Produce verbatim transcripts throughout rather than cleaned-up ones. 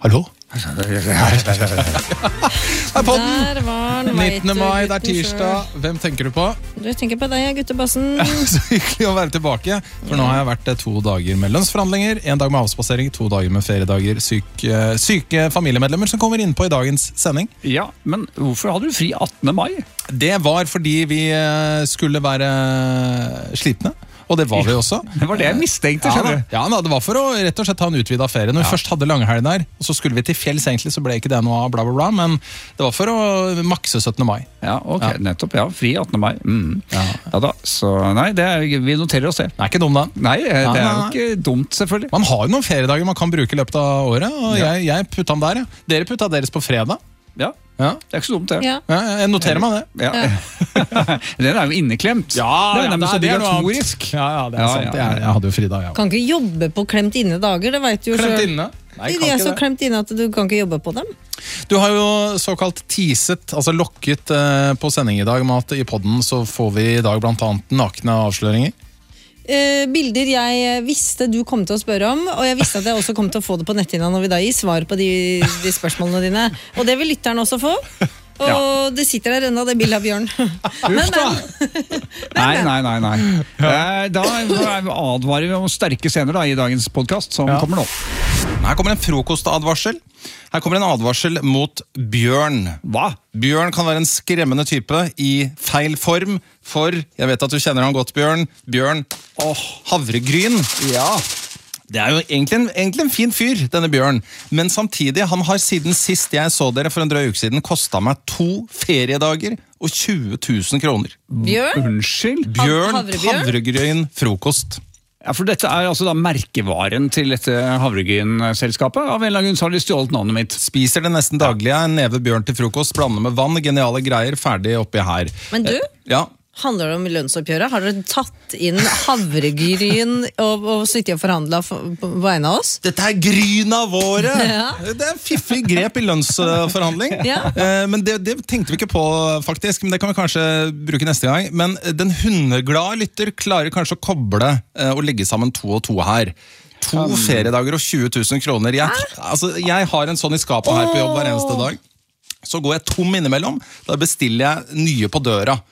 Hallo? Der var den, nittende mai, det er tirsdag. Hvem tenker du på? Du tenker på deg, guttebassen. Så hyggelig å være tilbake. For nå har jeg vært to dager med lønnsforhandlinger, en dag med avspasering, to dager med feriedager, syke, syke familiemedlemmer som kommer inn på i dagens sending. Ja, men hvorfor hadde du fri attende mai? Det var fordi vi skulle være slitne. Og det var vi også. Det var det jeg mistenkte, skjønner du. Ja, ja, det var for å rett og slett ha en utvidet ferie. Når vi ja. først hadde langhelg der, og så skulle vi til fjells egentlig, så ble ikke det noe av bla bla bla, men det var for å makse syttende mai. Ja, ok, ja. nettopp, ja, fri attende mai. Mm. Ja. ja da, så nei, det er, vi noterer oss det. Det er ikke dumt da. Nei, det ja, er jo ikke dumt selvfølgelig. Man har jo noen feriedager man kan bruke i løpet av året, og ja. jeg, jeg putta den der. Ja. Dere putta deres på fredag. Ja. Ja. Det er ikke så dumt det. Ja. Ja, jeg noterer meg det. Ja. Ja. Den er jo inneklemt. Ja, det er nærmest ja, obligatorisk. Ja, ja, det er sant. Ja, ja, ja. Jeg, jeg hadde jo fri da, ja. Kan ikke jobbe på klemt inne dager, det vet du jo selv. Klemt inne? Nei, de er så det. Klemt inne at du kan ikke jobbe på dem. Du har jo såkalt teaset, altså lokket eh, på sending i dag med at i podden så får vi i dag blant annet nakne avsløringer. Uh, bilder jeg visste du kom til å spørre om, og jeg visste at jeg også kom til å få det på netthinna når vi da gir svar på de, de spørsmålene dine. Og det vil lytteren også få. Og ja. Det sitter der ennå, det bildet av Bjørn. Uff da! Nei, nei, nei, nei. Ja. Da advarer vi om sterke scener da, i dagens podcast som ja. kommer nå. Her kommer en frokostadvarsel. Her kommer en advarsel mot bjørn. Hva? Bjørn kan være en skremmende type i feil form, for, jeg vet at du kjenner han godt, Bjørn, Bjørn, åh, havregryn. Ja. Det er jo egentlig en, egentlig en fin fyr, denne Bjørn, men samtidig, han har siden sist jeg så dere for en drøy uke siden, kostet meg to feriedager og tjue tusen kroner. Bjørn? Unnskyld? Bjørn, Havrebjørn? havregryn, frokost. Ja, for dette er altså da merkevaren til dette havregrynselskapet. Av en eller annen grunn så har de stjålet navnet mitt. Spiser det nesten daglig, en neve bjørn til frokost, blander med vann, geniale greier, ferdig oppi her. Men du? Ja. Handler det om lønnsoppgjøret? Har dere tatt inn havregryn og, og sittet og forhandlet på vegne av oss? Dette er gryna våre! Ja. Det er fiffig grep i lønnsforhandling. Ja. Men det, det tenkte vi ikke på faktisk, men det kan vi kanskje bruke neste gang. Men den hundeglade lytter klarer kanskje å koble og legge sammen to og to her. To um. feriedager og tjue tusen kroner. Jeg, altså, jeg har en sånn i skapet her på jobb hver eneste dag. Så går jeg tom innimellom, da bestiller jeg nye på døra.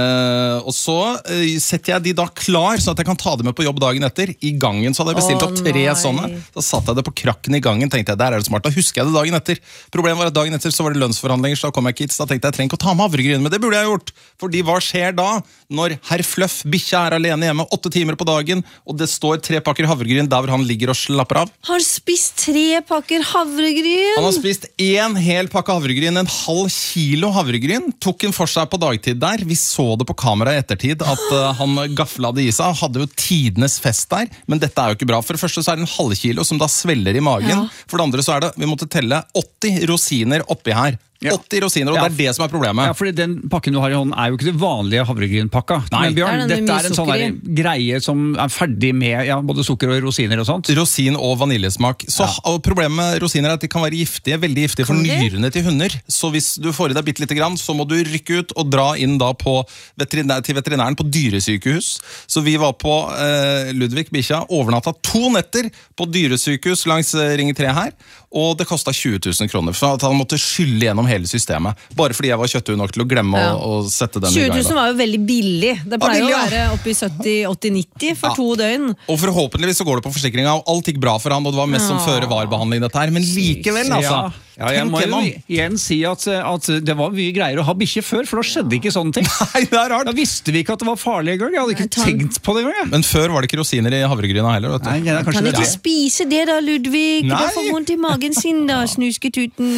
Uh, og så uh, setter jeg de da klar sånn at jeg kan ta dem med på jobb dagen etter. I gangen så hadde jeg bestilt opp oh, tre sånne. Så satt jeg det på krakken i gangen, tenkte jeg, der er det smart. Da husker jeg det dagen etter. Problemet var at dagen etter så var det lønnsforhandlinger, så da kom jeg ikke hit. Så da tenkte jeg, jeg trenger ikke å ta med havregryn, men det burde jeg gjort. Fordi hva skjer da når herr Fluff, bikkja, er alene hjemme åtte timer på dagen, og det står tre pakker havregryn der hvor han ligger og slapper av? Har spist tre pakker havregryn? Han har spist en hel pakke havregryn, en halv kilo havregryn. Tok en for seg på dagtid der. Vi så det på kamera i ettertid at uh, han gafla det i seg. Han hadde jo tidenes fest der, men dette er jo ikke bra. For det første så er det en halv kilo som da svelger i magen. Ja. For det andre så er det, vi måtte telle åtti rosiner oppi her. Ja. åtti rosiner, og ja. Det er det som er problemet. Ja, fordi den pakken du har i hånden er jo ikke det vanlige havregrynpakka. Nei, men Bjørn, er dette er en sånn der greie som er ferdig med ja, både sukker og rosiner og sånt. Rosin og vaniljesmak. Så, ja. Og problemet med rosiner er at de kan være giftige, veldig giftige for nyrene til hunder. Så hvis du får i deg bitte lite grann, så må du rykke ut og dra inn da på veterinær, til veterinæren på dyresykehus. Så vi var på eh, Ludvig Bikkja, overnatta to netter på dyresykehus langs eh, Ring tre her, og det kostet tjue tusen kroner, for at han måtte skylle gjennom hele systemet, bare fordi jeg var kjøtthue nok til å glemme ja. å, å sette den i gang. tjue tusen var jo veldig billig. Det pleier jo ja, å være oppi sytti åtti nitti for ja. to døgn. Og forhåpentligvis så går det på forsikringen, og alt gikk bra for han, og det var mest som føre-var-behandling dette her, men likevel altså. Ja. Ja, jeg må jo igjen si at, at det var mye greier å ha bikkje før, for da skjedde ikke sånne ting. Nei, det er rart. Da visste vi ikke at det var farlig en gang. Jeg hadde ikke Nei, tenkt på det en gang. Men før var det ikke rosiner i havregryna heller, vet du. Nei, det er kanskje kan ikke det. spise det da, Ludvig. Nei. Du får vondt i magen sin da, snusketuten.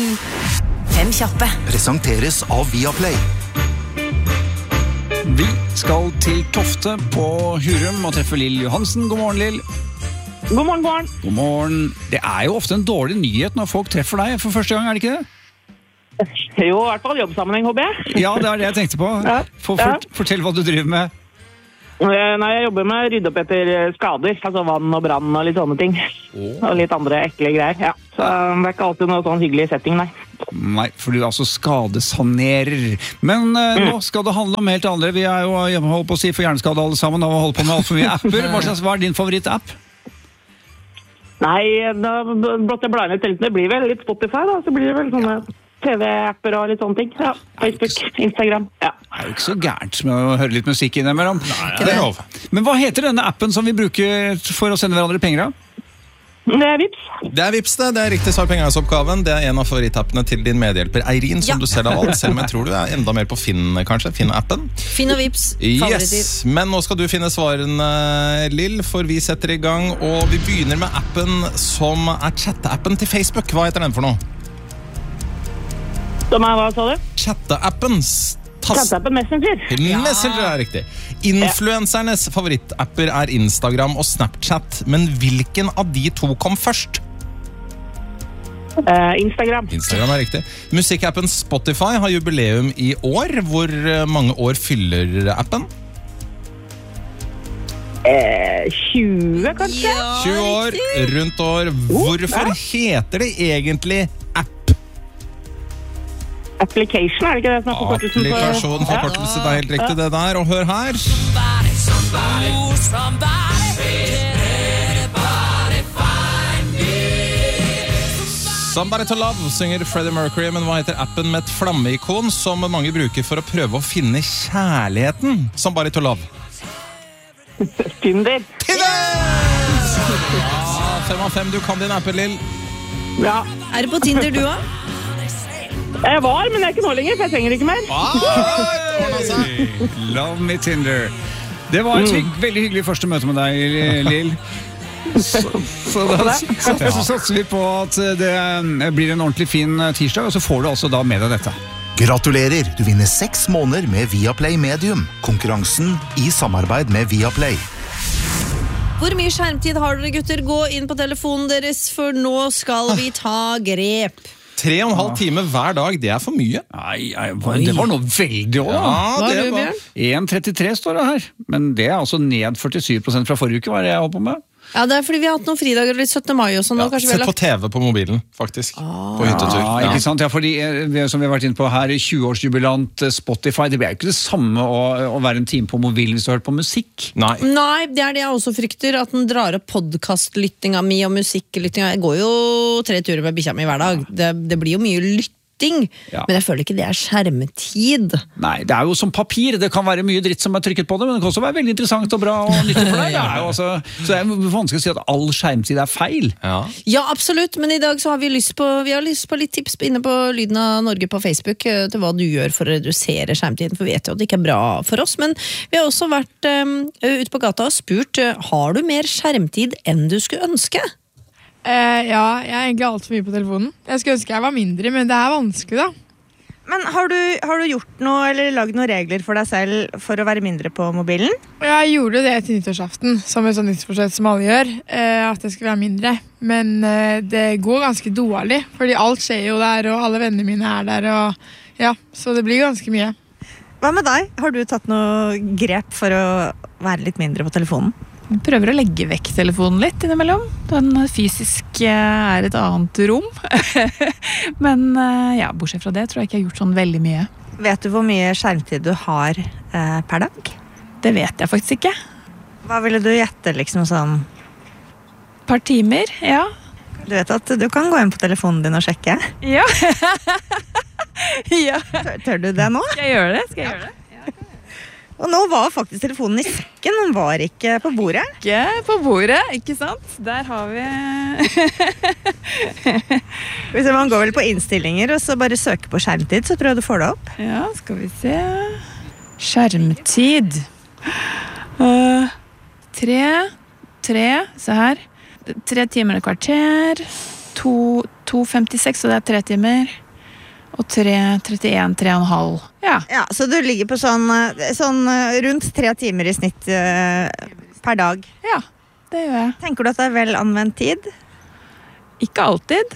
Fem kjappe. Presenteres av Viaplay. Vi skal til Tofte på Hurum og treffe Lill Johansen. God morgen, Lill. God morgen, god morgen. God morgen. Det er jo ofte en dårlig nyhet når folk treffer deg for første gang, er det ikke det? Jo, i hvert fall jobbsammenheng, håper jeg. Ja, det er det jeg tenkte på. Ja. For, for, fortell hva du driver med. Nei, jeg jobber med å rydde opp etter skader, altså vann og brann og litt sånne ting. Oh. Og litt andre ekle greier, ja. Så det er ikke alltid noe sånn hyggelig setting, nei. Nei, for du er altså skadesanerer. Men uh, mm. nå skal det handle om helt andre. Vi er jo holdt på å si for hjerneskade alle sammen og holdt på med alt for mye apper. Hva, slags, hva er din favoritt-app? Nei, da blått jeg blar ned teltene. Det blir vel litt Spotify, da. Så blir det vel sånne T V-apper og litt sånne ting. Ja, Facebook, Instagram. Ja. Det er jo ikke så gærent med å høre litt musikk innimellom. Nei, det er lov. Men hva heter denne appen som vi bruker for å sende hverandre penger av? Det er Vips. Det er Vips det, det er riktig svar på pengehausoppgaven. Det er en av favorittappene til din medhjelper Eirin, som Ja. du selv har valgt, selv om jeg tror du er enda mer på Finn, kanskje, Finn-appen. Finn og Vips, favoritter. Yes, men nå skal du finne svarene, Lill, for vi setter i gang, og vi begynner med appen som er chat-appen til Facebook. Hva heter den for noe? Som er, hva sa du? Chat-appen. Chat-appen Messenger. Messenger er riktig. Influencernes favorittapper er Instagram og Snapchat, men hvilken av de to kom først? Uh, Instagram. Instagram er riktig. Musikkappen Spotify har jubileum i år. Hvor mange år fyller appen? Uh, tjue, kanskje? Ja, tjue år, riktig. rundt år. Hvorfor heter det egentlig app? Application, er det ikke det som er forkortelsen for? Applikasjon, forkortelse, det er helt riktig det der. Og hør her. Somebody to Love synger Freddie Mercury, men hva heter appen med et flammeikon som mange bruker for å prøve å finne kjærligheten? Somebody to Love. Tinder. Tinder! Ja, fem av fem, du kan din appen, Lill. Ja. Er du på Tinder, du også? Jeg var, men jeg er ikke nå lenger, for jeg trenger ikke mer. Love me Tinder. Det var et hygg, veldig hyggelig første møte med deg, Lill. Så, så da så, så satser vi på at det blir en ordentlig fin tirsdag, og så får du altså da med deg dette. Gratulerer, du vinner seks måneder med Viaplay Medium. Konkurransen i samarbeid med Viaplay. Hvor mye skjermtid har dere, gutter? Gå inn på telefonen deres, for nå skal vi ta grep. Tre og en halv time hver dag, det er for mye. Nei, nei, det var noe veldig også. Ja, Hva det er du, var... Bjørn? en trettitre står det her, men det er altså ned førtisju prosent fra forrige uke, hva er det jeg holdt på med? Ja, det er fordi vi har hatt noen fridager og litt syttende mai og sånn. Ja, og kanskje vi sett har på lagt... T V på mobilen, faktisk. På hyttetur. Ja, Ja. ikke sant? Ja, fordi eh, som vi har vært inne på her, tjue-årsjubilant eh, Spotify, det blir jo ikke det samme å, å være en time på mobilen hvis du har hørt på musikk. Nei. Nei, det er det jeg også frykter, at den drar opp podcastlyttinga mi og musikklyttinga. Jeg går jo tre turer med bikkja mi hver dag. Det, det blir jo mye lytting, Ja. men jeg føler ikke det er skjermetid. Nei, det er jo som papir. Det kan være mye dritt som er trykket på det, men det kan også være veldig interessant og bra og nyttig for deg. Det er jo altså, så det er vanskelig å si at all skjermtid er feil. Ja. Ja, absolutt, men i dag så har vi lyst på, vi har lyst på litt tips inne på Lyden av Norge på Facebook eh, til hva du gjør for å redusere skjermtiden, for vi vet jo at det ikke er bra for oss, men vi har også vært um, ute på gata og spurt, uh, har du mer skjermtid enn du skulle ønske? Eh, ja, jeg er egentlig altfor mye på telefonen. Jeg skulle ønske jeg var mindre, men det er vanskelig, da. Men har du, har du gjort noe eller lagd noen regler for deg selv for å være mindre på mobilen? Jeg gjorde det til nyttårsaften, som et sånt nyttårsforsett som alle gjør, eh, at det skulle være mindre. Men eh, det går ganske dårlig, fordi alt skjer jo der, og alle vennene mine er der, og ja, så det blir ganske mye. Hva med deg? Har du tatt noe grep for å være litt mindre på telefonen? Jeg prøver å legge vekk telefonen litt innimellom. Den fysisk er et annet rom. Men ja, bortsett fra det tror jeg ikke jeg har gjort sånn veldig mye. Vet du hvor mye skjermtid du har eh, per dag? Det vet jeg faktisk ikke. Hva ville du gjette liksom sånn? Et par timer, ja. Du vet at du kan gå inn på telefonen din og sjekke? Ja. Ja. Tør, tør du det nå? Skal jeg gjøre det? Skal jeg gjøre det? Og nå var faktisk telefonen i sekken, den var ikke på bordet. Ikke på bordet, ikke sant? Der har vi... Hvis man går vel på innstillinger og så bare søker på skjermtid, så prøver du å få det opp. Ja, skal vi se... Skjermtid. Uh, tre, tre, se her. Tre timer og kvarter. To, to femtiseks, så det er tre timer. Og tre trettien, tre og en halv. Ja. Ja, så du ligger på sånn, sånn rundt tre timer i snitt uh, per dag. Ja, det gjør jeg. Tenker du at det er vel anvendt tid? Ikke alltid.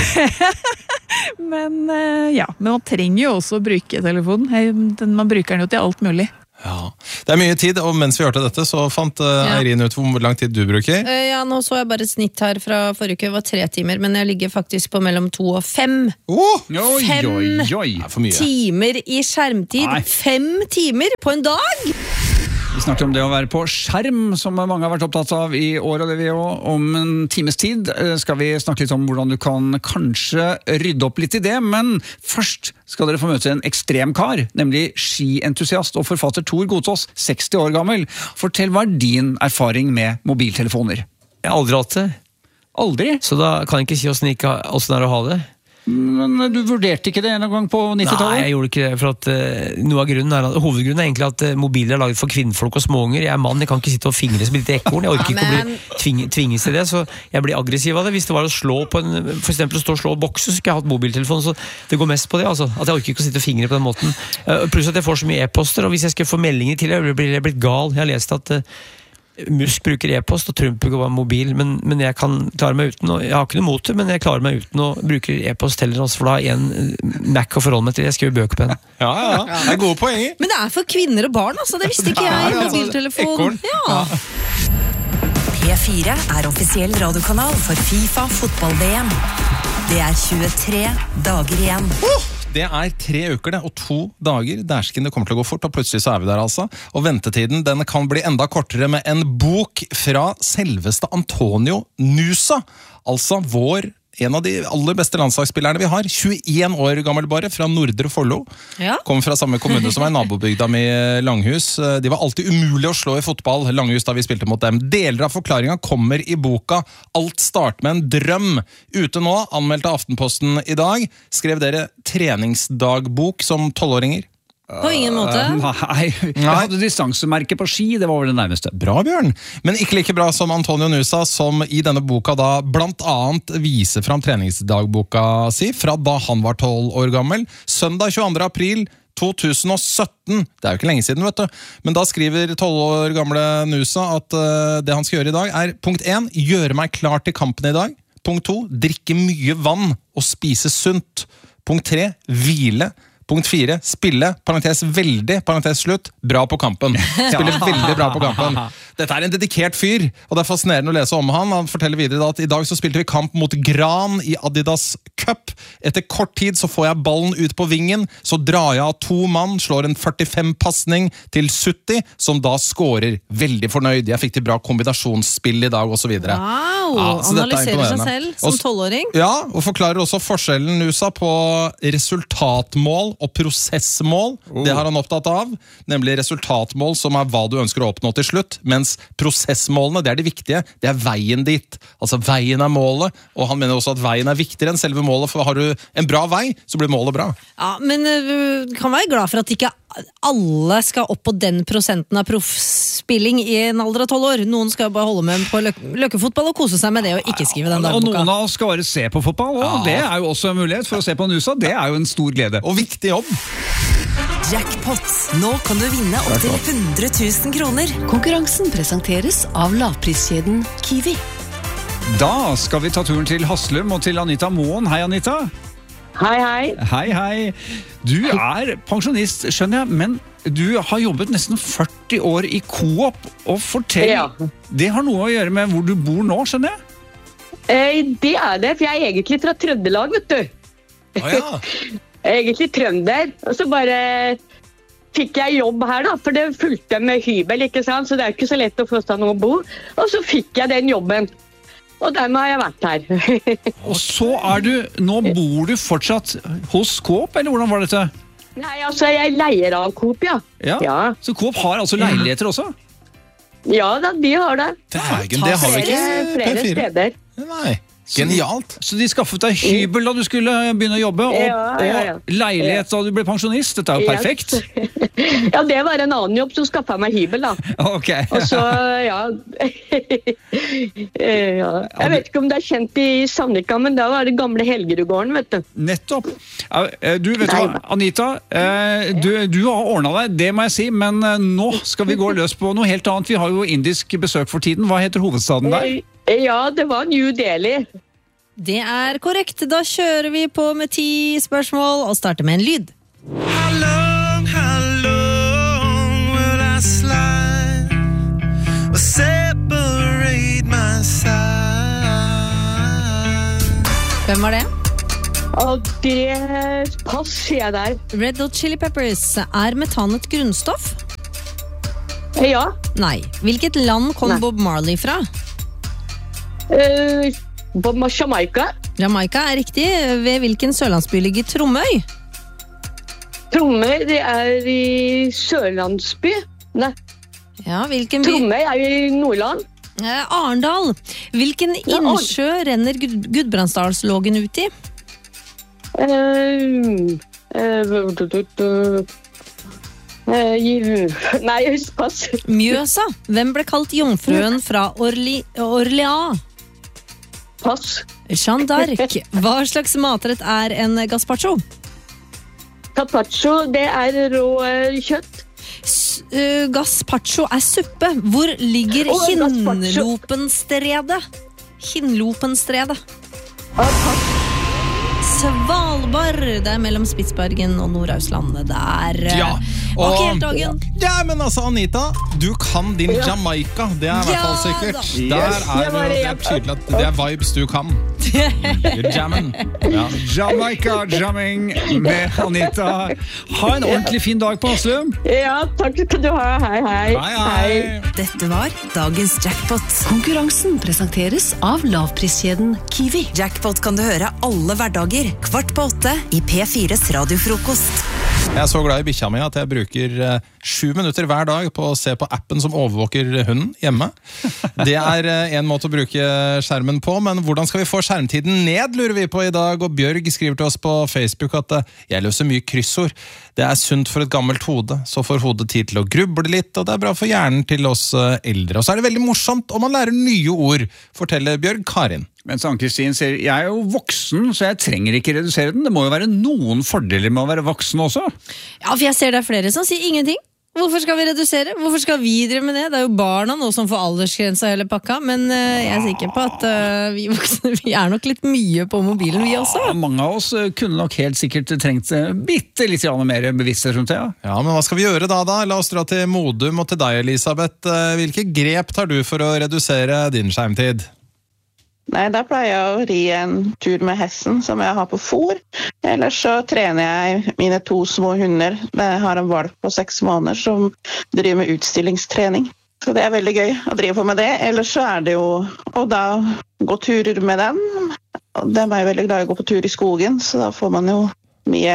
Men uh, ja, men man trenger jo også å bruke telefonen. Man bruker den jo til alt mulig. Ja. Det er mye tid, og mens vi hørte dette, så fant uh, Ja. Eirin ut hvor lang tid du bruker. Eh, ja, nå så jeg bare et snitt her fra forrige uke, det var tre timer, men jeg ligger faktisk på mellom to og fem. Oh! Oi, Fem oi, oi. Det er for mye. Timer i skjermtid. Nei. Fem timer på en dag! Vi snakker om det å være på skjerm, som mange har vært opptatt av i år, og det vi jo om en times tid skal vi snakke litt om hvordan du kan kanskje rydde opp litt i det, men først skal dere få møte en ekstrem kar, nemlig skientusiast og forfatter Tor Gotaas, seksti år gammel. Fortell, hva er din erfaring med mobiltelefoner? Jeg har aldri hatt det. Aldri? Så da kan jeg ikke si hvordan det er å ha det. Men du vurderte ikke det en gang på nittitallet? Nei, jeg gjorde ikke det, for at uh, noe av grunnen er, hovedgrunnen er egentlig at uh, mobiler er laget for kvinnfolk og småunger. Jeg er mann, jeg kan ikke sitte og fingre som et lite ekorn. Jeg orker ikke å bli tving, tvinges til det, så jeg blir aggressiv av det. Hvis det var å slå på en, for eksempel å stå og slå og bokse, så skulle jeg hatt mobiltelefon, så det går mest på det, altså. At jeg orker ikke å sitte og fingre på den måten. Uh, pluss at jeg får så mye e-poster, og hvis jeg skal få meldinger til, jeg blir jeg blitt gal. Jeg har lest at uh, Musk bruker e-post og Trump bruker bare mobil, men, men jeg kan klare meg uten, og jeg har ikke noe mot det, men jeg klarer meg uten å bruke e-post heller, for da har en Mac å forholde meg til. Jeg skriver bøker på den. Ja, ja, ja. Det er gode poenger. Men det er for kvinner og barn, altså. Det visste ikke jeg. Mobiltelefon. Ja. P fire er offisiell radiokanal for FIFA fotball-V M. Det er tjuetre dager igjen. Uh! Det er tre uker det, og to dager. Dæsken, det kommer til å gå fort, og plutselig så er vi der altså. Og ventetiden, den kan bli enda kortere med en bok fra selveste Antonio Nusa. Altså vår, en av de aller beste landslagsspillerne vi har. tjueen år gammel bare, fra Nordre Follo. Ja. Kom fra samme kommune som er nabobygda med Langhus. De var alltid umulig å slå i fotball, Langhus, da vi spilte mot dem. Deler av forklaringen kommer i boka Alt starter med en drøm. Ute nå, anmeldt av Aftenposten i dag. Skrev dere treningsdagbok som tolvåringer? På ingen måte. Uh, nei, jeg hadde distansemerke på ski, det var vel det nærmeste. Bra, Bjørn. Men ikke like bra som Antonio Nusa, som i denne boka da blant annet viser fram treningsdagboka si, fra da han var tolv år gammel. Søndag tjueandre april to tusen og sytten, det er jo ikke lenge siden, vet du. Men da skriver tolv år gamle Nusa at uh, det han skal gjøre i dag er punkt én, gjøre meg klar til kampen i dag. Punkt to, drikke mye vann og spise sunt. Punkt tre, hvile. Punkt fire, spille, parentes veldig, parentes slutt, bra på kampen. Spiller veldig bra på kampen. Dette er en dedikert fyr, og det er fascinerende å lese om han. Han forteller videre da at i dag så spilte vi kamp mot Gran i Adidas Cup. Etter kort tid så får jeg ballen ut på vingen, så drar jeg av to mann, slår en førtifem passning til sytti, som da scorer. Veldig fornøyd. Jeg fikk til bra kombinasjonsspill i dag, og så videre. Wow, ja, så analyserer seg selv som tolvåring. Ja, og forklarer også forskjellen, Nusa, på resultatmål og prosessmål. Oh. Det har han opptatt av, nemlig resultatmål som er hva du ønsker å oppnå til slutt, mens prosessmålene, det er de viktige, det er veien dit. Altså veien er målet, og han mener også at veien er viktigere enn selve målet, for har du en bra vei, så blir målet bra. Ja, men du kan være glad for at ikke alle skal opp på den prosenten av proffspilling i en alder av tolv år. Noen skal bare holde med på løk løkkefotball og kose seg med det og ikke skrive den dagboka. Og noen av oss skal bare se på fotball, og ja. Det er jo også en mulighet for å se på Nusa. Det er jo en stor glede. Og viktig jobb. Jackpot. Nå kan du vinne opp til hundre tusen kroner. Konkurransen presenteres av lavpriskjeden Kiwi. Da skal vi ta turen til Haslum og til Anita Moen. Hei, Anita. Hei, hei. Hei, hei. Du er pensjonist, skjønner jeg, men du har jobbet nesten førti år i Coop, og fortell, ja. Det har noe å gjøre med hvor du bor nå, skjønner jeg? Eh, det er det, for jeg er egentlig fra Trøndelag, vet du. Å ja. Jeg er egentlig trønder, og så bare fikk jeg jobb her da, for det fulgte med hybel, ikke sant? Så det er ikke så lett å få seg noe å bo, og så fikk jeg den jobben. Og dermed har jeg vært her. Og så er du, nå bor du fortsatt hos Coop, eller hvordan var dette? Nei, altså jeg leier av Coop, ja. Ja, ja. Så Coop har altså leiligheter også? Ja da, de har det. Dægen, det har vi ikke. Flere steder. Nei. Genialt. Så de skaffet deg hybel da du skulle begynne å jobbe, og, ja, ja, ja. og leilighet da du ble pensjonist. Dette er jo perfekt. Ja, det var en annen jobb som skaffet meg hybel da. Ok. Og så, ja. Ja. Jeg vet ikke om det er kjent i Sandvika, men da var det gamle Helgerudgården, vet du. Nettopp. Du, vet du hva, Anita, du, du har ordnet deg, det må jeg si, men nå skal vi gå løs på noe helt annet. Vi har jo indisk besøk for tiden. Hva heter hovedstaden der? Ja, det var New Delhi. Det er korrekt. Da kjører vi på med ti spørsmål og starter med en lyd. How long, how long will I slide or separate my side? Hvem var det? Og det pass, sier jeg der. Red Hot Chili Peppers. Er metan et grunnstoff? Ja. Nei. Hvilket land kom Nei. Bob Marley fra? Uh, Bob Jamaica. Jamaica er riktig. Ved hvilken sørlandsby ligger Tromøy? Tromøy, det er i Sørlandsby. Nei. Ja, hvilken by? Tromøy er i Nordland. Eh, Arendal. Hvilken Ja, innsjø renner Gud Gudbrandsdalslågen ut i? Uh, uh, Nei, jeg husker pass. Mjøsa. Hvem ble kalt jomfruen fra Orli Orléans? Pass. Jeanne d'Arc. Hva slags matrett er en gazpacho? Carpaccio, det er rå kjøtt. S uh, gazpacho er suppe. Hvor ligger Å, gazpacho. Hinlopenstredet? Hinlopenstredet. Svalbard. Det er mellom Spitsbergen og Nord-Auslandet der. Ja, og helt dagen. Ja, men altså, Anita, du kan din Ja. Jamaica. Det er i hvert fall Ja, sikkert. da. Der Yes, er det var det det er jeg- tydelig at det er vibes du kan. You're jammen. Ja. Jamaica jamming med Anita. Ha en ordentlig fin dag på Haslum. Ja, takk skal du ha. Hei, hei. Hei, hei. Dette var dagens jackpot. Konkurransen presenteres av lavpriskjeden Kiwi. Jackpot kan du høre alle hverdager, kvart på åtte i P fires radiofrokost. Jeg er så glad i bikkja mi at jeg bruker eh, sju minutter hver dag på å se på appen som overvåker hunden hjemme. Det er eh, en måte å bruke skjermen på, men hvordan skal vi få skjermtiden ned, lurer vi på i dag. Og Bjørg skriver til oss på Facebook at eh, jeg løser mye kryssord. Det er sunt for et gammelt hode, så får hodet tid til å gruble litt, og det er bra for hjernen til oss eh, eldre. Og så er det veldig morsomt om man lærer nye ord, forteller Bjørg Karin. Mens Ann-Kristin sier, jeg er jo voksen, så jeg trenger ikke redusere den. Det må jo være noen fordeler med å være voksen også. Ja, for jeg ser det er flere som sier ingenting. Hvorfor skal vi redusere? Hvorfor skal vi drive med det? Det er jo barna nå som får aldersgrensa hele pakka, men uh, jeg er sikker på at uh, vi voksne vi er nok litt mye på mobilen, vi også. Ja, mange av oss eh, kunne nok helt sikkert trengt eh, bitte litt grann mer bevissthet rundt det. Ja. Ja, men hva skal vi gjøre da da? La oss dra til Modum og til deg, Elisabeth. Eh, Hvilke grep tar du for å redusere din skjermtid? Nei, da pleier jeg å ri en tur med hesten som jeg har på fôr. Ellers så trener jeg mine to små hunder. Jeg har en valp på seks måneder som driver med utstillingstrening. Så det er veldig gøy å drive på med det. Ellers så er det jo å da gå turer med dem. De er jo veldig glad i å gå på tur i skogen, så da får man jo mye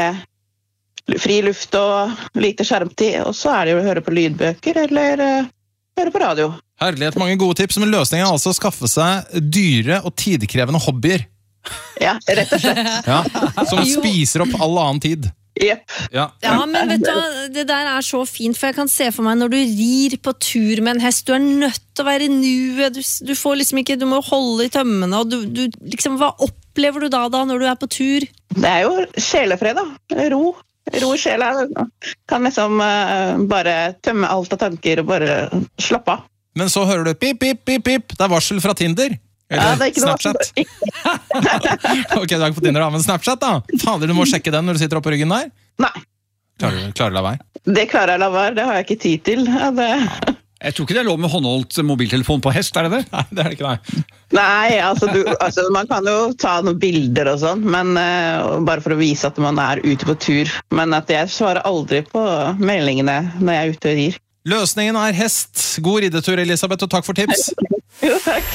fri luft og lite skjermtid. Og så er det jo å høre på lydbøker eller uh, høre på radio. Herlighet, mange gode tips, men løsningen er altså å skaffe seg dyre og tidkrevende hobbyer. Ja, rett og slett. Ja, som spiser opp all annen tid. Yep. Ja. Ja, men vet du hva, det der er så fint, for jeg kan se for meg når du rir på tur med en hest, du er nødt til å være i nuet, du, du får liksom ikke, du må holde i tømmene, og du, du liksom, hva opplever du da da når du er på tur? Det er jo sjelefred da, ro. Ro i sjela, kan liksom uh, bare tømme alt av tanker og bare slappe av. Men så hører du pip, pip, pip, pip, det er varsel fra Tinder. Eller Ja, det er ikke noe Snapchat. Ok, du er ikke på Tinder da, men Snapchat da. Fader, du må sjekke den når du sitter oppe på ryggen der. Nei. Klarer du klarer du å la være? Det klarer jeg å la være, det har jeg ikke tid til. Ja, det... Jeg tror ikke det er lov med håndholdt mobiltelefon på hest, er det det? Nei, det er det ikke, nei. Nei, altså, du, altså man kan jo ta noen bilder og sånn, men uh, bare for å vise at man er ute på tur. Men at jeg svarer aldri på meldingene når jeg er ute og rir. Løsningen er hest. God riddetur, Elisabeth, og takk for tips. Jo, takk.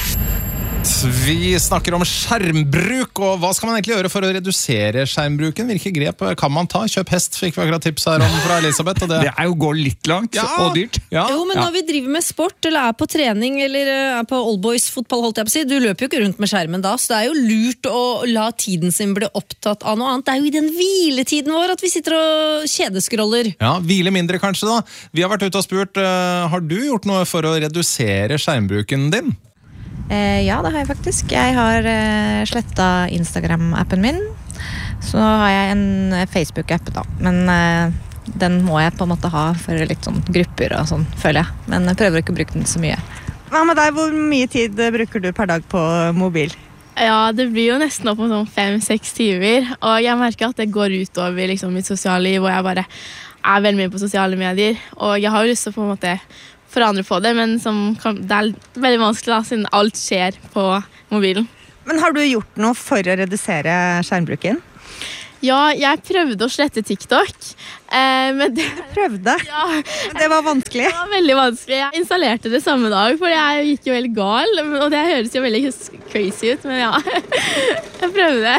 Vi snakker om skjermbruk, og hva skal man egentlig gjøre for å redusere skjermbruken? Hvilke grep kan man ta? Kjøp hest, fikk vi akkurat tips her om fra Elisabeth. Og det... Det er jo å gå litt langt Ja. og dyrt. Ja. Jo, men Ja. når vi driver med sport, eller er på trening, eller er på oldboys-fotball, holdt jeg på å si, du løper jo ikke rundt med skjermen da, så det er jo lurt å la tiden sin bli opptatt av noe annet. Det er jo i den hviletiden vår at vi sitter og kjedeskroller. Ja, hvile mindre kanskje da. Vi har vært ute og spurt, uh, har du gjort noe for å redusere skjermbruken din? Eh, ja, det har jeg faktisk. Jeg har eh, slettet Instagram-appen min. Så har jeg en Facebook-app da. Men eh, den må jeg på en måte ha for litt sånn grupper og sånn, føler jeg. Men jeg prøver ikke å bruke den så mye. Hva med deg? Hvor mye tid bruker du per dag på mobil? Ja, det blir jo nesten opp mot sånn fem-seks timer. Og jeg merker at det går utover liksom, mitt sosiale liv, og jeg bare er veldig mye på sosiale medier. Og jeg har jo lyst til å på en måte forandre på det, men som kan, det er veldig vanskelig da, siden alt skjer på mobilen. Men har du gjort noe for å redusere skjermbruken? Ja, jeg prøvde å slette TikTok. Eh, men det prøvde? Ja. Men det var vanskelig? Det var veldig vanskelig. Jeg installerte det samme dag, for jeg gikk jo veldig gal. Og det høres jo veldig crazy ut, men ja. Jeg prøvde.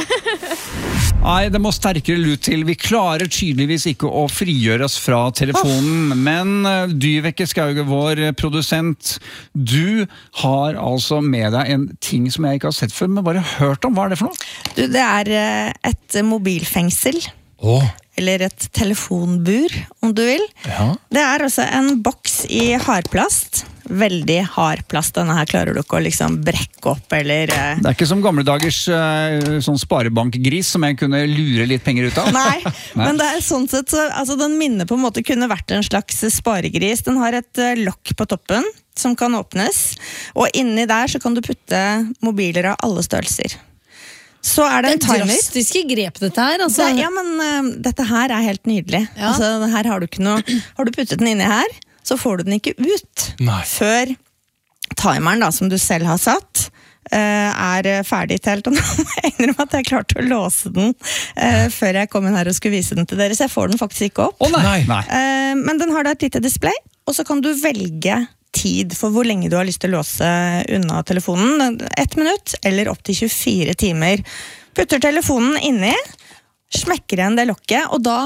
Nei, det må sterkere lut til. Vi klarer tydeligvis ikke å frigjøre oss fra telefonen. Oh. Men Dyveke Skauge, vår produsent, du har altså med deg en ting som jeg ikke har sett før, men bare hørt om. Hva er det for noe? Du, det er et mobilfengsel. Oh. Eller et telefonbur, om du vil. Ja. Det er altså en boks i hardplast. Veldig hard plast. Denne her klarer du ikke å liksom brekke opp, eller... Uh... Det er ikke som gamle dagers uh, sånn sparebankgris som jeg kunne lure litt penger ut av. Nei, Nei. Men det er sånn sett, så, altså den minner på en måte kunne vært en slags sparegris. Den har et uh, lokk på toppen som kan åpnes, og inni der så kan du putte mobiler av alle størrelser. Så er det en timer. Det er drastiske grep dette her, altså. Det, ja, men uh, dette her er helt nydelig. Ja. Altså, her har du ikke noe... Har du puttet den inni her, så får du den ikke ut. Nei. Før timeren, da, som du selv har satt, uh, er ferdig telt. Og nå må jeg innrømme at jeg klarte å låse den uh, før jeg kom inn her og skulle vise den til dere, så jeg får den faktisk ikke opp. Å oh, nei. nei. Uh, men den har da et lite display, og så kan du velge tid for hvor lenge du har lyst til å låse unna telefonen. Ett minutt, eller opp til tjuefire timer. Putter telefonen inni, smekker igjen det lokket, og da,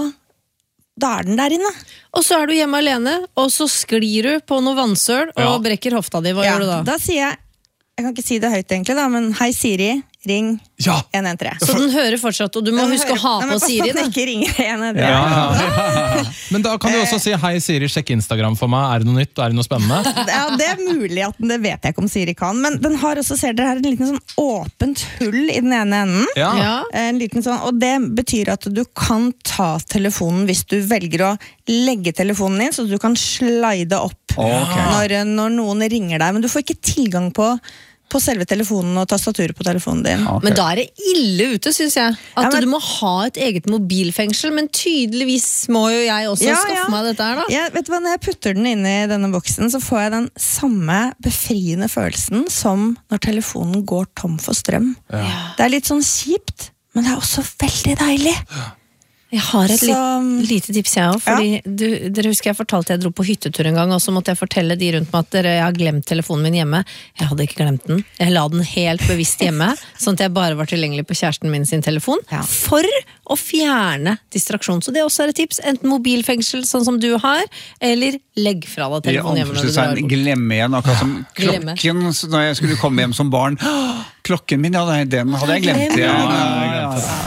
da er den der inne. Og så er du hjemme alene, og så sklir du på noe vannsøl og ja. brekker hofta di. Hva ja, gjør du da? Da sier jeg, jeg kan ikke si det høyt egentlig da, men hei Siri, ring ja. en en tre. Så den hører fortsatt, og du må den huske hører, å ha nei, på Siri. Nei, men ikke ringer en en tre. Ja. Ja. Men da kan du også si hei Siri, sjekk Instagram for meg. Er det noe nytt? Er det noe spennende? Ja, det er mulig at den, det vet jeg ikke om Siri kan, men den har også, ser dere her, en liten sånn åpent hull i den ene enden. Ja. Ja. En liten sånn, og det betyr at du kan ta telefonen hvis du velger å legge telefonen inn, så du kan slide opp okay. når, når noen ringer deg, men du får ikke tilgang på på selve telefonen og tastaturet på telefonen din. Okay. Men da er det ille ute, synes jeg. At ja, men, du må ha et eget mobilfengsel, men tydeligvis må jo jeg også ja, skaffe ja. meg dette her da. Ja, vet du hva, når jeg putter den inn i denne boksen, så får jeg den samme befriende følelsen som når telefonen går tom for strøm. Ja. Det er litt sånn kjipt, men det er også veldig deilig. Ja. Jeg har et så, lite, lite tips jeg også, fordi ja. du, dere husker jeg fortalte jeg dro på hyttetur en gang, og så måtte jeg fortelle de rundt meg at dere, jeg har glemt telefonen min hjemme. Jeg hadde ikke glemt den. Jeg la den helt bevisst hjemme, sånn at jeg bare var tilgjengelig på kjæresten min sin telefon, ja. for å fjerne distraksjon. Så det også er et tips, enten mobilfengsel sånn som du har, eller legg fra deg telefonen hjemme når du drar bort. Glemme igjen, akkurat som klokken, når jeg skulle komme hjem som barn. Klokken min, ja, den hadde jeg glemt. Ja, ja, ja.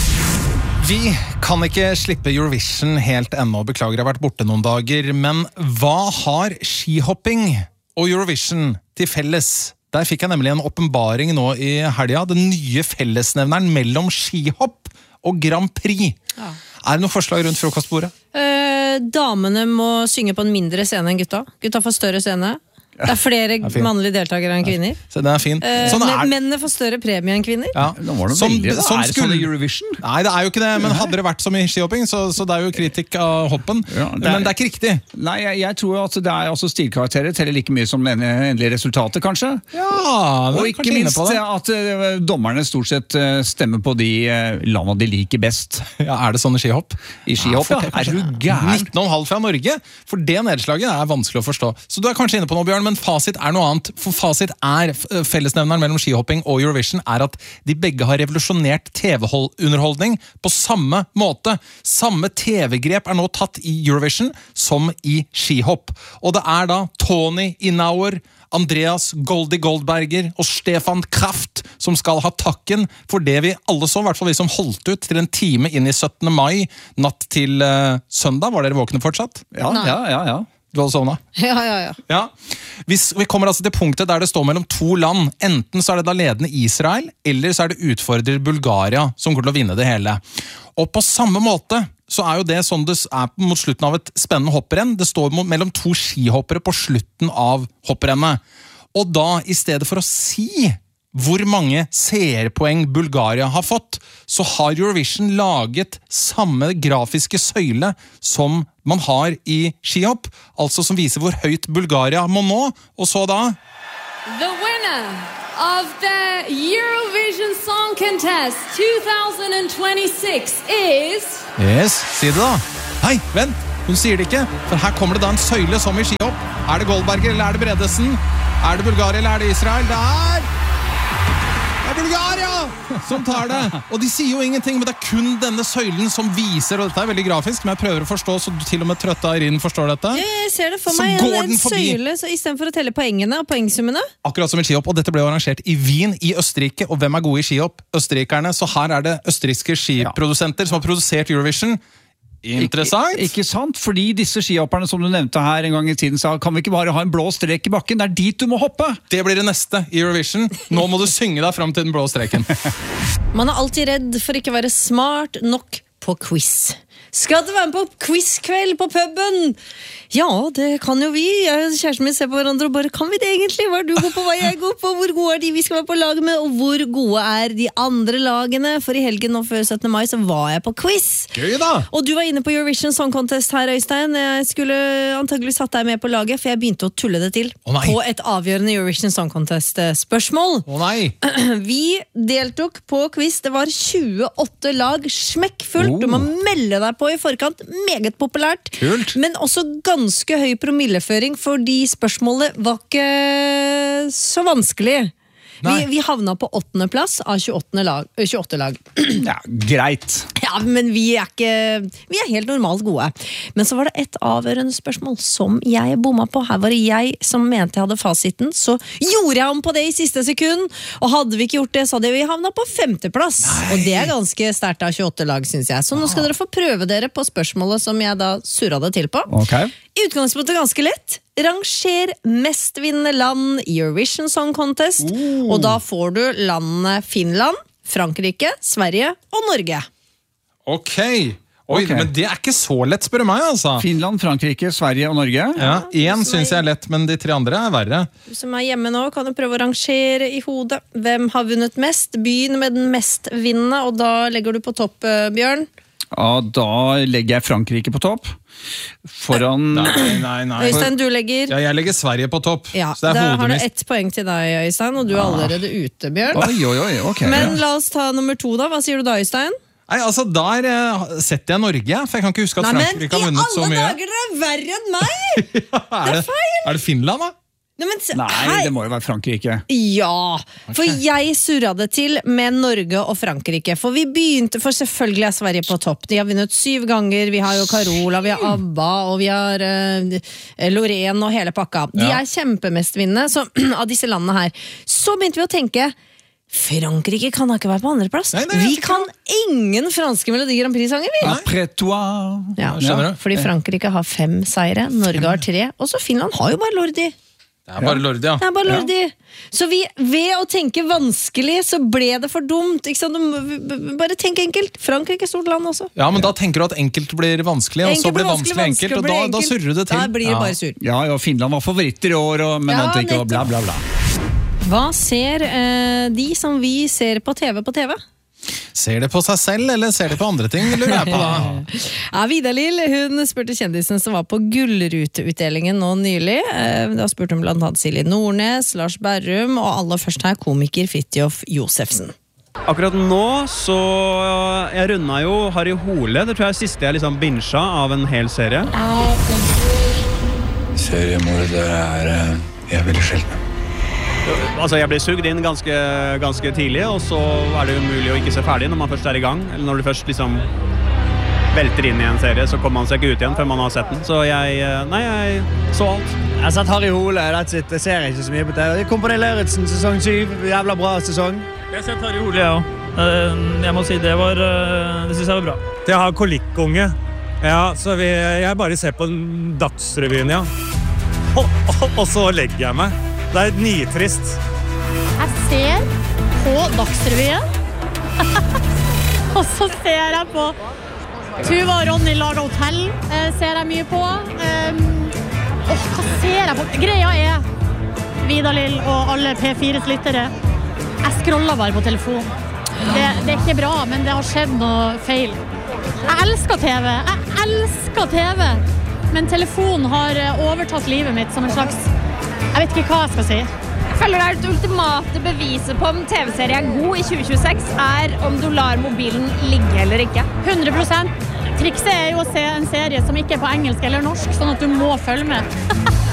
Vi kan ikke slippe Eurovision helt ennå, beklager jeg har vært borte noen dager, men hva har skihopping og Eurovision til felles? Der fikk jeg nemlig en åpenbaring nå i helga, den nye fellesnevneren mellom skihopp og Grand Prix. Ja. Er det noen forslag rundt frokostbordet? Eh, damene må synge på en mindre scene enn gutta. Gutta får større scene. Det er flere er mannlige deltakere enn kvinner. Så det er fin. Sånn uh, er... Mennene får større premie enn kvinner. Ja. Som, veldig, som er det sånn i Eurovision? Nei, det er jo ikke det, men hadde det vært som i skihopping, så, så det er jo kritikk av hoppen. Ja, det er... Men det er ikke riktig. Nei, jeg, jeg tror at det er altså stilkarakterer teller like mye som det endelige resultatet, kanskje. Ja, og ikke minst at uh, dommerne stort sett uh, stemmer på de uh, landene de liker best. Ja, er det sånn i skihopp? I skihopp, ja. Er du gæren? nitten komma fem fra Norge? For det nedslaget er vanskelig å forstå. Så du er kanskje inne på noe, Bjørn, men fasit er noe annet, for fasit er fellesnevneren mellom skihopping og Eurovision er at de begge har revolusjonert T V-underholdning på samme måte. Samme T V-grep er nå tatt i Eurovision som i skihopp. Og det er da Tony Inauer, Andreas Goldie Goldberger og Stefan Kraft som skal ha takken for det vi alle så, i hvert fall vi som holdt ut til en time inn i syttende mai, natt til uh, søndag. Var dere våkne fortsatt? Ja, Nei. ja, ja, ja. Du hadde sovnet? Ja, ja, ja. ja. Vi, vi kommer altså til punktet der det står mellom to land. Enten så er det da ledende Israel, eller så er det utfordrer Bulgaria som går til å vinne det hele. Og på samme måte så er jo det sånn det er mot slutten av et spennende hopprenn. Det står mellom to skihoppere på slutten av hopprennet. Og da, i stedet for å si hvor mange seerpoeng Bulgaria har fått, så har Eurovision laget samme grafiske søyle som man har i skihopp, altså som viser hvor høyt Bulgaria må nå, og så da... The winner of the Eurovision Song Song Contest twenty twenty-six is... Yes, si det da. Hei, vent, hun sier det ikke, for her kommer det da en søyle som i skihopp. Er det Goldberger, eller er det Bredesen? Er det Bulgaria, eller er det Israel? Det er... Det er Bulgaria som tar det. Og de sier jo ingenting, men det er kun denne søylen som viser, og dette er veldig grafisk, men jeg prøver å forstå, så til og med trøtte Irene forstår dette. Ja, jeg ser det for Så meg, går en, den en forbi. søyle, så i stedet for å telle poengene og poengsummene. Akkurat som i skihopp, og dette ble arrangert i Wien i Østerrike, og hvem er gode i skihopp? Østerrikerne, så her er det østerrikske skiprodusenter som har produsert Eurovision. Interessant. Ikke, ikke sant? Fordi disse skihopperne som du nevnte her en gang i tiden sa, kan vi ikke bare ha en blå strek i bakken? Det er dit du må hoppe! Det blir det neste i Eurovision. Nå må du synge deg frem til den blå streken. Man er alltid redd for ikke å være smart nok på quiz. Skal du være med på quizkveld på puben? Ja, det kan jo vi. Jeg og kjæresten min ser på hverandre og bare, kan vi det egentlig? Hva er du god på, hva er jeg god på? Hvor gode er de vi skal være på lag med? Og hvor gode er de andre lagene? For i helgen nå før syttende mai så var jeg på quiz. Gøy da! Og du var inne på Eurovision Song Contest her, Øystein. Jeg skulle antagelig satt deg med på laget, for jeg begynte å tulle det til. Å nei. På et avgjørende Eurovision Song Contest-spørsmål. Å nei! Vi deltok på quiz. Det var tjueåtte lag, smekkfullt. Oh. Du må melde deg på i forkant, meget populært. Kult. Men også ganske høy promilleføring, fordi spørsmålet var ikke så vanskelig. Vi, vi havna på åttende plass av tjueåtte lag. tjueåtte lag. Ja, greit. Ja, men vi er ikke Vi er helt normalt gode. Men så var det et avgjørende spørsmål som jeg bomma på. Her var det jeg som mente jeg hadde fasiten. Så gjorde jeg om på det i siste sekund. Og hadde vi ikke gjort det, så hadde vi havna på femteplass. Og det er ganske sterkt av tjueåtte lag, synes jeg. Så nå skal dere få prøve dere på spørsmålet som jeg da surra det til på. Okay. I utgangspunktet ganske lett. Ranger mestvinnende land i Eurovision Song Contest. Oh. Og da får du landene Finland, Frankrike, Sverige og Norge. Ok. Oi, Ok. men det er ikke så lett, spør du meg, altså. Finland, Frankrike, Sverige og Norge. Ja, en synes jeg er lett, men de tre andre er verre. Du som er hjemme nå, kan du prøve å rangere i hodet. Hvem har vunnet mest? Begynn med den mest vinnende, og da legger du på topp, eh, Bjørn. Ja, da legger jeg Frankrike på topp. Foran... Nei, nei, nei. Øystein, du legger... Ja, jeg legger Sverige på topp. Ja, så det er da har du hodet mitt. ett poeng til deg, Øystein, og du er allerede ute, Bjørn. Oi, oi, oi, ok. Men la oss ta nummer to da. Hva sier du da, Øystein? Nei, altså, der eh, setter jeg Norge, for jeg kan ikke huske at Nei, men Frankrike har vunnet så i mye. alle dager, dere er verre enn meg! er, det, er det Finland, da? Nei, men, se- Nei, hei. det må jo være Frankrike. Ja, for jeg surra det til med Norge og Frankrike. For vi begynte, for selvfølgelig er Sverige på topp. De har vunnet syv ganger. Vi har jo Carola, vi har Abba, og vi har uh, Loreen og hele pakka. De Ja. er kjempemestvinnende så, av disse landene her. Så begynte vi å tenke, Frankrike kan da ikke være på andreplass. Nei, nei, jeg Vi tror kan ingen franske Melodi Grand Prix-sanger, vi. Après toi. Ja, skjønner du? fordi Frankrike har fem seire, Norge har tre, og så Finland har jo bare Lordi. Det er bare Lordi, ja. Det er bare Lordi. Så vi, ved å tenke vanskelig, så ble det for dumt. Ikke sant? Du må b- b- bare tenk enkelt. Frankrike er stort land også. Ja, men da tenker du at enkelt blir vanskelig, og så Enkelt blir blir vanskelig vanskelig, enkelt, og vanskelig da, blir da enkelt. surrer du det til. Da blir det Ja. bare sur. Ja, ja, Finland var favoritter i år, og, men Ja, ante ikke, og bla, nettopp. bla, bla. Hva ser eh, de som vi ser på TV på TV? Ser det på seg selv, eller ser det på andre ting, lurer jeg på da? Ja, Vidar-Lill, hun spurte kjendisen som var på Gullruteutdelingen nå nylig. Eh, Da spurte hun blant annet Silje Nordnes, Lars Berrum, og aller først her komiker Fridtjof Josefsen. Akkurat nå så jeg runda jo Harry Hole. Det tror jeg er siste jeg liksom binsja av en hel serie. Seriemordere er eh, jeg er veldig sjelden. Altså jeg ble sugd inn ganske, ganske tidlig, og så er det umulig å ikke se ferdig når man først er i gang. Eller når du først liksom velter inn i en serie, så kommer man seg ikke ut igjen før man har sett den. Så jeg, nei, jeg så alt. Jeg har sett Harry Hole, that's it. Jeg ser ikke så mye på det. Kompani Lauritzen, sesong syv, jævla bra sesong. Jeg har sett Harry Hole, ja. Jeg må si det var, det synes jeg var bra. Jeg har kolikkunge. Ja, så vi, jeg bare ser på Dagsrevyen, ja. Og, og, og så legger jeg meg. Det er nitrist. Jeg ser på Dagsrevyen, og så ser jeg på Tuva og Ronny lager hotell, eh, ser jeg mye på. Um, åh, hva ser jeg på? Greia er, Vidar-Lill og alle P fires lyttere, jeg scroller bare på telefonen. Det, det er ikke bra, men det har skjedd noe feil. Jeg elsker T V, jeg elsker T V, men telefonen har overtatt livet mitt som en slags... Jeg vet ikke hva jeg skal si. Føler det er det ultimate beviset på om T V-serie er god i tjue tjueseks er om du lar mobilen ligge eller ikke. hundre prosent. Trikset er jo å se en serie som ikke er på engelsk eller norsk, sånn at du må følge med.